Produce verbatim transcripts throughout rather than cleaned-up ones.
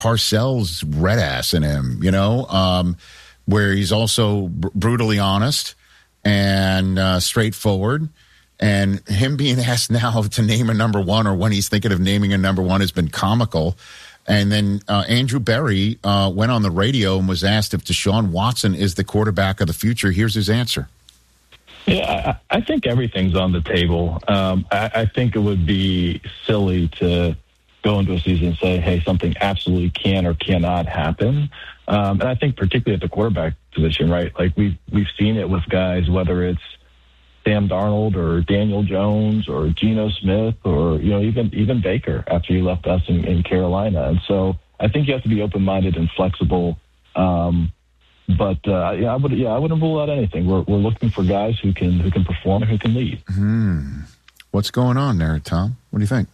Parcells red ass in him, you know, um, where he's also br- brutally honest and uh, straightforward. And him being asked now to name a number one, or when he's thinking of naming a number one, has been comical. And then uh, Andrew Berry uh, went on the radio and was asked if Deshaun Watson is the quarterback of the future. Here's his answer. Yeah, I, I think everything's on the table. Um, I, I think it would be silly to go into a season and say, hey, something absolutely can or cannot happen. Um, and I think particularly at the quarterback position, right? Like we've, we've seen it with guys, whether it's Sam Darnold or Daniel Jones or Geno Smith or, you know, even even Baker after he left us in, in Carolina. And so I think you have to be open-minded and flexible. Um, but uh, yeah, I would yeah I wouldn't rule out anything. We're we're looking for guys who can who can perform and who can lead. Hmm. What's going on there, Tom? What do you think?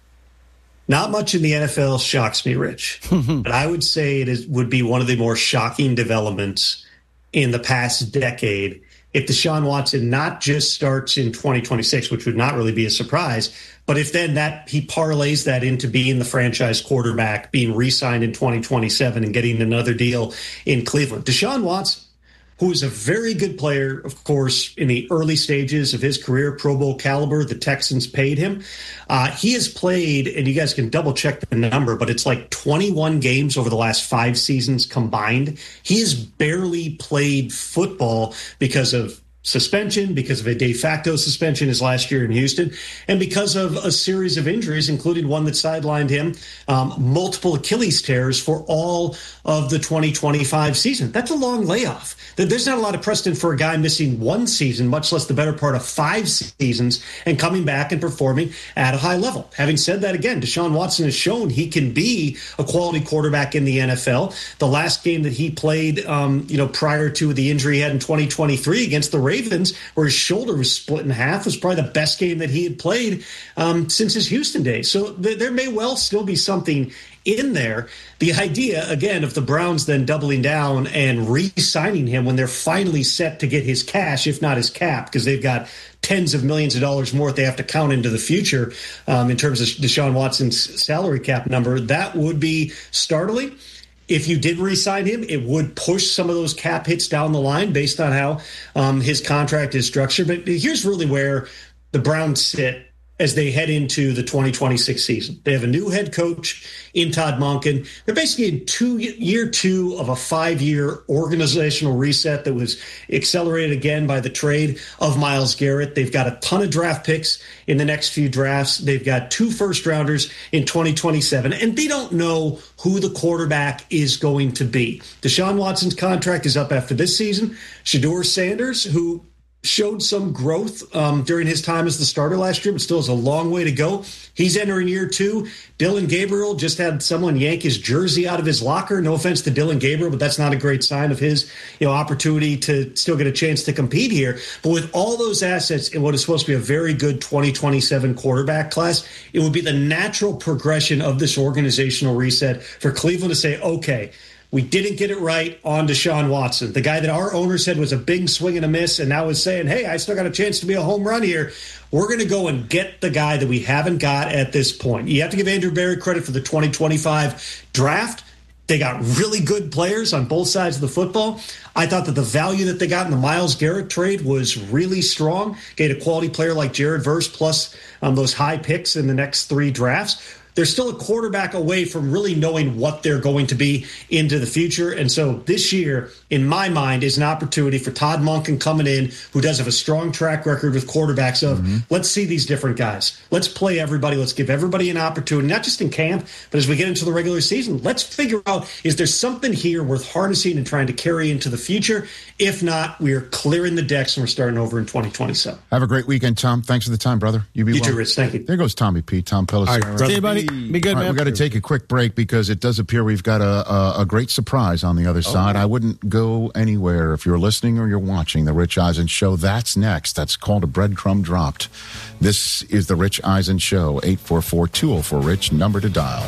Not much in the N F L shocks me, Rich. But I would say it is would be one of the more shocking developments in the past decade if Deshaun Watson not just starts in twenty twenty-six, which would not really be a surprise, but if then that he parlays that into being the franchise quarterback, being re-signed in twenty twenty-seven and getting another deal in Cleveland. Deshaun Watson, who is a very good player, of course, in the early stages of his career, Pro Bowl caliber, the Texans paid him. Uh, he has played, and you guys can double check the number, but it's like twenty-one games over the last five seasons combined. He has barely played football because of suspension, because of a de facto suspension his last year in Houston, and because of a series of injuries, including one that sidelined him, um, multiple Achilles tears for all of the twenty twenty-five season. That's a long layoff. There's not a lot of precedent for a guy missing one season, much less the better part of five seasons, and coming back and performing at a high level. Having said that, again, Deshaun Watson has shown he can be a quality quarterback in the N F L. The last game that he played, um, you know, prior to the injury he had in twenty twenty-three against the Ravens, where his shoulder was split in half, was probably the best game that he had played um, since his Houston days. So th- there may well still be something in there. The idea, again, of the Browns then doubling down and re-signing him when they're finally set to get his cash, if not his cap, because they've got tens of millions of dollars more that they have to count into the future um, in terms of Deshaun Watson's salary cap number, that would be startling. If you did re-sign him, it would push some of those cap hits down the line based on how um, his contract is structured. But here's really where the Browns sit as they head into the twenty twenty-six season. They have a new head coach in Todd Monken. They're basically in two, year two of a five-year organizational reset that was accelerated again by the trade of Myles Garrett. They've got a ton of draft picks in the next few drafts. They've got two first-rounders in twenty twenty-seven, and they don't know who the quarterback is going to be. Deshaun Watson's contract is up after this season. Shedeur Sanders, who showed some growth um, during his time as the starter last year, but still has a long way to go. He's entering year two. Dylan Gabriel just had someone yank his jersey out of his locker. No offense to Dylan Gabriel, but that's not a great sign of his, you know, opportunity to still get a chance to compete here. But with all those assets in what is supposed to be a very good twenty twenty-seven quarterback class, it would be the natural progression of this organizational reset for Cleveland to say, okay, we didn't get it right on Deshaun Watson, the guy that our owner said was a big swing and a miss, and now is saying, hey, I still got a chance to be a home run here. We're going to go and get the guy that we haven't got at this point. You have to give Andrew Berry credit for the twenty twenty-five draft. They got really good players on both sides of the football. I thought that the value that they got in the Myles Garrett trade was really strong. Get a quality player like Jared Verse plus um, those high picks in the next three drafts. They're still a quarterback away from really knowing what they're going to be into the future. And so this year, in my mind, is an opportunity for Todd Monken coming in, who does have a strong track record with quarterbacks of, mm-hmm. let's see these different guys. Let's play everybody. Let's give everybody an opportunity, not just in camp, but as we get into the regular season. Let's figure out, is there something here worth harnessing and trying to carry into the future? If not, we are clearing the decks and we're starting over in twenty twenty-seven. Have a great weekend, Tom. Thanks for the time, brother. You be you well. too, Rich. Thank you. There goes Tommy P. Tom Pelissero. All right, see you, buddy. Be good, All right, man. we've got to take a quick break because it does appear we've got a, a, a great surprise on the other oh, side. Man. I wouldn't go anywhere if you're listening or you're watching The Rich Eisen Show. That's next. That's called a breadcrumb dropped. This is The Rich Eisen Show. eight four four, two oh four, RICH, number to dial.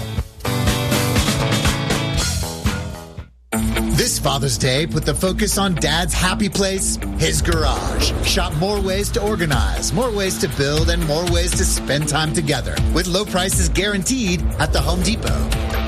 This Father's Day, put the focus on Dad's happy place, his garage. Shop more ways to organize, more ways to build, and more ways to spend time together with low prices guaranteed at the Home Depot.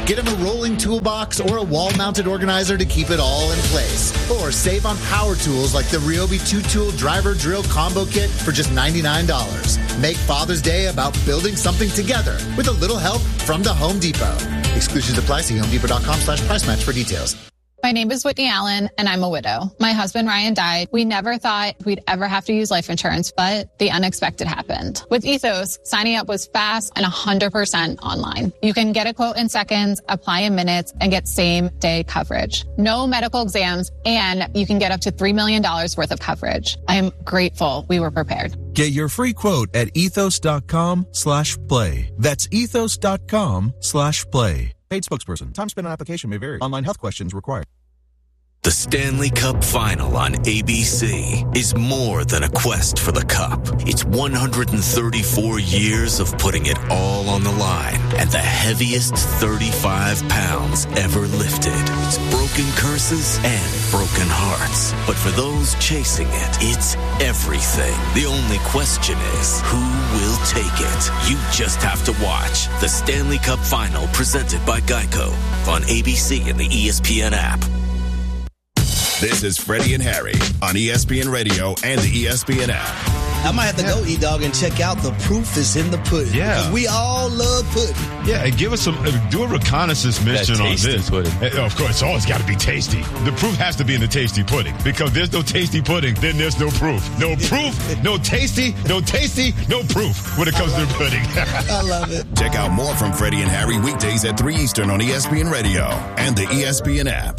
Get him a rolling toolbox or a wall-mounted organizer to keep it all in place. Or save on power tools like the Ryobi two-tool driver drill combo kit for just ninety-nine dollars. Make Father's Day about building something together with a little help from the Home Depot. Exclusions apply. See homedepot.com slash price match for details. My name is Whitney Allen, and I'm a widow. My husband, Ryan, died. We never thought we'd ever have to use life insurance, but the unexpected happened. With Ethos, signing up was fast and one hundred percent online. You can get a quote in seconds, apply in minutes, and get same-day coverage. No medical exams, and you can get up to three million dollars worth of coverage. I am grateful we were prepared. Get your free quote at ethos.com slash play. That's ethos.com slash play. Paid spokesperson. Time spent on application may vary. Online health questions required. The Stanley Cup Final on A B C is more than a quest for the cup. It's one hundred thirty-four years of putting it all on the line and the heaviest thirty-five pounds ever lifted. It's broken curses and broken hearts. But for those chasing it, it's everything. The only question is, who will take it? You just have to watch the Stanley Cup Final presented by Geico on A B C and the E S P N app. This is Freddie and Harry on E S P N Radio and the E S P N app. I might have to go, E-Dog, and check out The Proof is in the Pudding. Yeah. Because we all love pudding. Yeah, and give us some, uh, do a reconnaissance mission on this. Pudding. Uh, of course, it's always got to be tasty. The proof has to be in the tasty pudding. Because if there's no tasty pudding, then there's no proof. No proof, no tasty, no tasty, no proof when it comes to pudding. I love it. Check out more from Freddie and Harry weekdays at three Eastern on E S P N Radio and the E S P N app.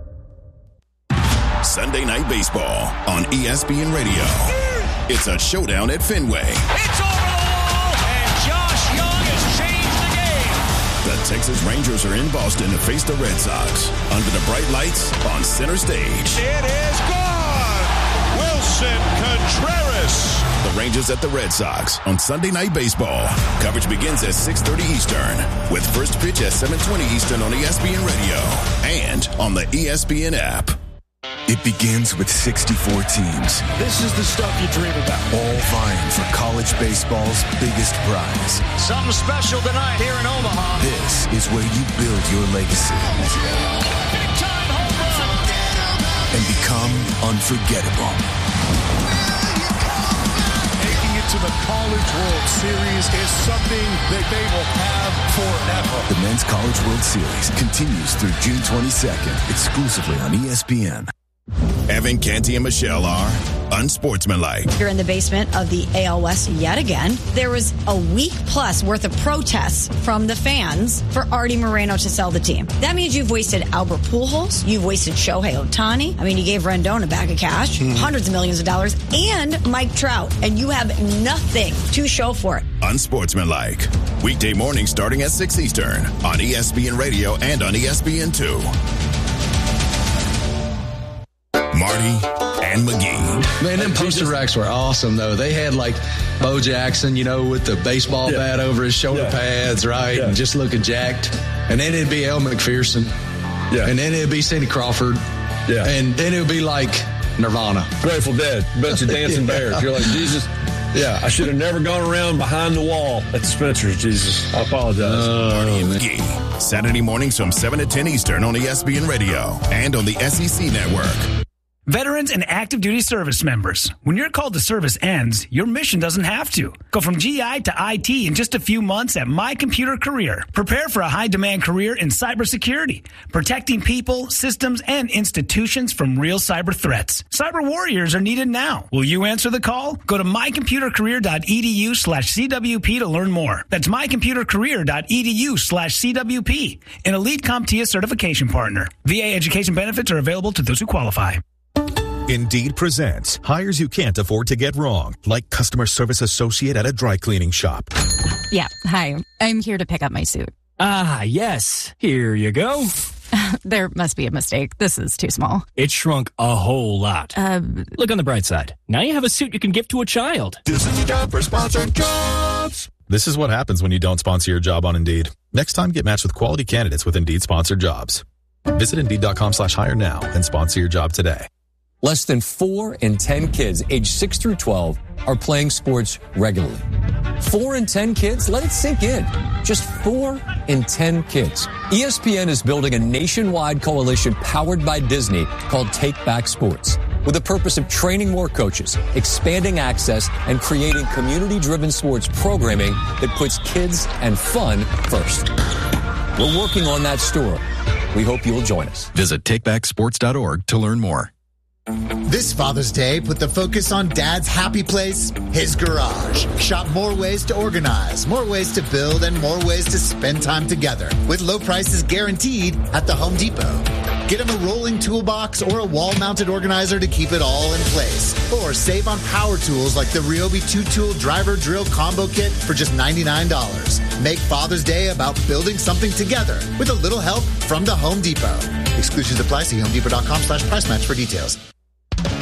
Sunday Night Baseball on E S P N Radio. It's a showdown at Fenway. It's over the wall, and Josh Young has changed the game. The Texas Rangers are in Boston to face the Red Sox under the bright lights on center stage. It is gone. Wilson Contreras. The Rangers at the Red Sox on Sunday Night Baseball. Coverage begins at six thirty Eastern with first pitch at seven twenty Eastern on E S P N Radio and on the E S P N app. It begins with sixty-four teams. This is the stuff you dream about. All vying for college baseball's biggest prize. Something special tonight here in Omaha. This is where you build your legacy. Big time home run. And become unforgettable. Making it to the College World Series is something that they will have forever. The Men's College World Series continues through June twenty-second, exclusively on E S P N. Evan, Canty, and Michelle are unsportsmanlike. You're in the basement of the A L West yet again. There was a week plus worth of protests from the fans for Artie Moreno to sell the team. That means you've wasted Albert Pujols, you've wasted Shohei Ohtani. I mean, you gave Rendon a bag of cash, mm-hmm. hundreds of millions of dollars, and Mike Trout, and you have nothing to show for it. Unsportsmanlike. Weekday mornings starting at six Eastern on E S P N Radio and on E S P N two. Marty and McGee. Man, them poster racks were awesome, though. They had, like, Bo Jackson, you know, with the baseball yeah. bat over his shoulder yeah. pads, right? Yeah. And just looking jacked. And then it'd be Elle McPherson. Yeah. And then it'd be Cindy Crawford. Yeah. And then it would be, like, Nirvana. Grateful Dead. Bunch of dancing yeah. bears. You're like, Jesus. Yeah, I should have never gone around behind the wall at the Spencer's, Jesus. I apologize. Oh, Marty and McGee. Saturday mornings from seven to ten Eastern on E S P N Radio and on the S E C Network. Veterans and active duty service members, when your call to service ends, your mission doesn't have to. Go from G I to I T in just a few months at My Computer Career. Prepare for a high-demand career in cybersecurity, protecting people, systems, and institutions from real cyber threats. Cyber warriors are needed now. Will you answer the call? Go to mycomputercareer.edu slash CWP to learn more. That's mycomputercareer.edu slash CWP, an elite CompTIA certification partner. V A education benefits are available to those who qualify. Indeed presents hires you can't afford to get wrong, like customer service associate at a dry cleaning shop. Yeah, hi. I'm here to pick up my suit. Ah, yes. Here you go. There must be a mistake. This is too small. It shrunk a whole lot. Uh, Look on the bright side. Now you have a suit you can give to a child. This is time for sponsored jobs. This is what happens when you don't sponsor your job on Indeed. Next time, get matched with quality candidates with Indeed sponsored jobs. Visit Indeed.com slash hire now and sponsor your job today. Less than four in ten kids aged six through twelve are playing sports regularly. Four in ten kids? Let it sink in. Just four in ten kids. E S P N is building a nationwide coalition powered by Disney called Take Back Sports, with the purpose of training more coaches, expanding access, and creating community-driven sports programming that puts kids and fun first. We're working on that story. We hope you'll join us. Visit take back sports dot org to learn more. This Father's Day, put the focus on Dad's happy place, his garage. Shop more ways to organize, more ways to build, and more ways to spend time together with low prices guaranteed at the Home Depot. Get him a rolling toolbox or a wall-mounted organizer to keep it all in place. Or save on power tools like the Ryobi two-tool driver drill combo kit for just ninety-nine dollars. Make Father's Day about building something together with a little help from the Home Depot. Exclusions apply. See homedepot.com slash price match for details.